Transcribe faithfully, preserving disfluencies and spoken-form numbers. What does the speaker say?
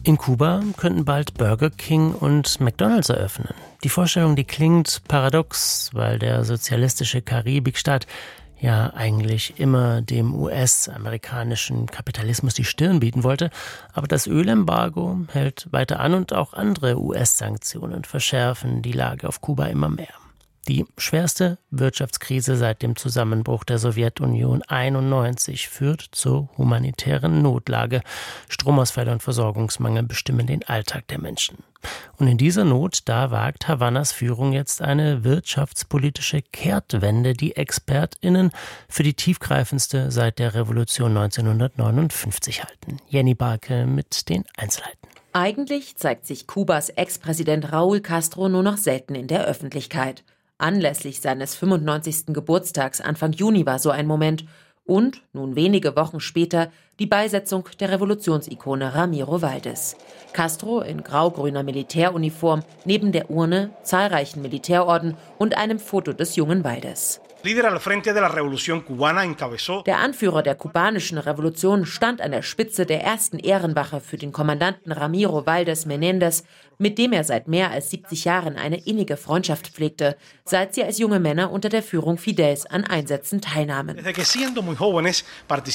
In Kuba könnten bald Burger King und McDonald's eröffnen. Die Vorstellung, die klingt paradox, weil der sozialistische Karibikstaat ja eigentlich immer dem U S-amerikanischen Kapitalismus die Stirn bieten wollte. Aber das Ölembargo hält weiter an und auch andere U S-Sanktionen verschärfen die Lage auf Kuba immer mehr. Die schwerste Wirtschaftskrise seit dem Zusammenbruch der Sowjetunion einundneunzig führt zur humanitären Notlage. Stromausfälle und Versorgungsmangel bestimmen den Alltag der Menschen. Und in dieser Not, da wagt Havannas Führung jetzt eine wirtschaftspolitische Kehrtwende, die ExpertInnen für die tiefgreifendste seit der Revolution neunzehnhundertneunundfünfzig halten. Jenny Barke mit den Einzelheiten. Eigentlich zeigt sich Kubas Ex-Präsident Raúl Castro nur noch selten in der Öffentlichkeit. Anlässlich seines fünfundneunzigsten Geburtstags Anfang Juni war so ein Moment. Und, nun wenige Wochen später, die Beisetzung der Revolutionsikone Ramiro Valdés. Castro in grau-grüner Militäruniform, neben der Urne, zahlreichen Militärorden und einem Foto des jungen Valdés. Der Anführer der kubanischen Revolution stand an der Spitze der ersten Ehrenwache für den Kommandanten Ramiro Valdés Menéndez, mit dem er seit mehr als siebzig Jahren eine innige Freundschaft pflegte, seit sie als junge Männer unter der Führung Fidels an Einsätzen teilnahmen.